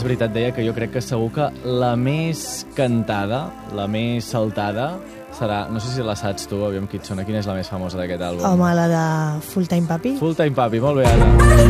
veritat, deia que jo crec que segur que la més cantada, la més saltada, serà... No sé si la saps tu, aviam quina és la més famosa d'aquest àlbum. Home, la de Full Time Papi. Full Time Papi, molt bé, Anna.